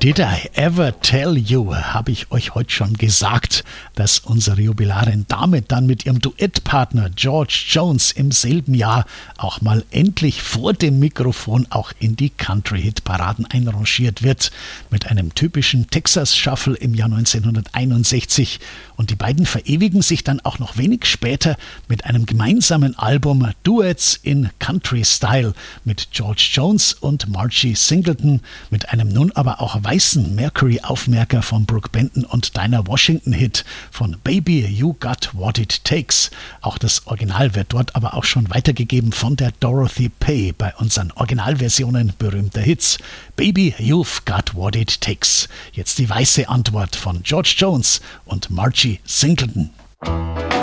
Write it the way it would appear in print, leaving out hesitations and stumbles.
Did I ever tell you, habe ich euch heute schon gesagt, dass unsere Jubilarin damit dann mit ihrem Duettpartner George Jones im selben Jahr auch mal endlich vor dem Mikrofon auch in die Country-Hit-Paraden einrangiert wird, mit einem typischen Texas-Shuffle im Jahr 1961. Und die beiden verewigen sich dann auch noch wenig später mit einem gemeinsamen Album Duets in Country-Style mit George Jones und Margie Singleton, mit einem nun aber auch weißen Mercury-Aufmerker von Brooke Benton und Dinah Washington-Hit von Baby You Got What It Takes. Auch das Original wird dort aber auch schon weitergegeben von der Dorothy Pay bei unseren Originalversionen berühmter Hits. Baby You've Got What It Takes. Jetzt die weiße Antwort von George Jones und Margie Singleton.